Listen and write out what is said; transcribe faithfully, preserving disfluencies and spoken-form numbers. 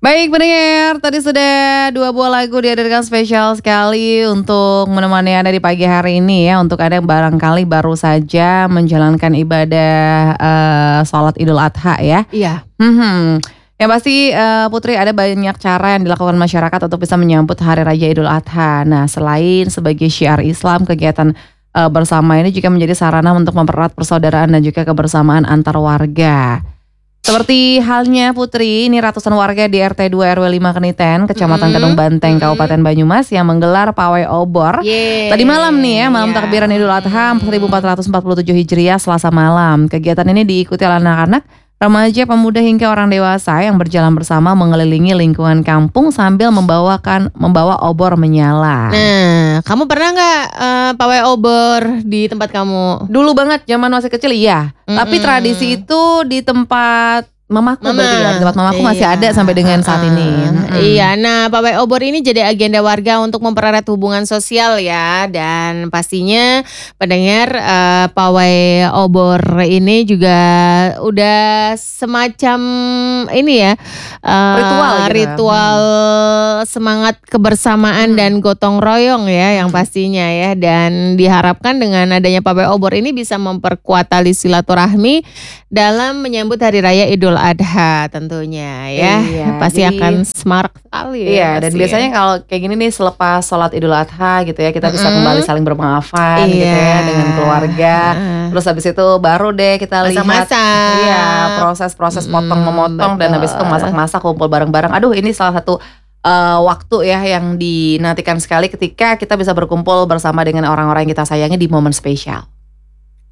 Baik pendengar, tadi sudah dua buah lagu dihadirkan spesial sekali untuk menemani Anda di pagi hari ini ya. Untuk Anda yang barangkali baru saja menjalankan ibadah uh, sholat Idul Adha ya. Iya. Hmm, yang pasti uh, Putri, ada banyak cara yang dilakukan masyarakat untuk bisa menyambut Hari Raya Idul Adha. Nah, selain sebagai syiar Islam, kegiatan uh, bersama ini juga menjadi sarana untuk mempererat persaudaraan dan juga kebersamaan antar warga. Seperti halnya Putri, ini ratusan warga di R T dua R W lima Keniten, Kecamatan Mm-hmm. Kedung Banteng, Kabupaten Banyumas yang menggelar pawai obor. Yeah. Tadi malam nih ya, malam Yeah. takbiran Idul Adha seribu empat ratus empat puluh tujuh Hijriah Selasa malam. Kegiatan ini diikuti oleh anak-anak, remaja, pemuda hingga orang dewasa yang berjalan bersama mengelilingi lingkungan kampung sambil membawakan membawa obor menyala. Nah, kamu pernah nggak uh, pawai obor di tempat kamu? Dulu banget, zaman masih kecil iya. Mm-mm. Tapi tradisi itu di tempat mamaku, Mama. berarti ya, di tempat mamaku masih Iya. ada sampai dengan saat ini. Uh-uh. Mm-mm. Iya, nah pawai obor ini jadi agenda warga untuk mempererat hubungan sosial ya. Dan pastinya pendengar, uh, pawai obor ini juga udah semacam ini ya, uh, Ritual gitu. ritual semangat kebersamaan Hmm. dan gotong royong ya yang pastinya ya. Dan diharapkan dengan adanya pawai obor ini bisa memperkuat tali silaturahmi dalam menyambut Hari Raya Idul Adha tentunya ya. Iya, Pasti jadi- akan semarak sekali ya. Iya, dan pasti biasanya ya. kalau kayak gini nih selepas sholat Idul Adha gitu ya, kita bisa Mm-mm. kembali saling bermaafan gitu Iya. ya dengan keluarga. Heeh. Terus habis itu baru deh kita lihat Masak-masak. iya, proses-proses potong Mm-mm, memotong dan habis itu betul. masak-masak, kumpul bareng-bareng. Aduh, ini salah satu uh, waktu ya yang dinantikan sekali ketika kita bisa berkumpul bersama dengan orang-orang yang kita sayangi di momen spesial.